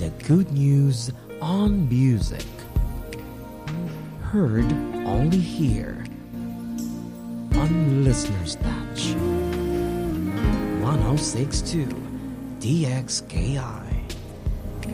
The good news on music. Heard only here on Listener's Touch. 1062 DXKI.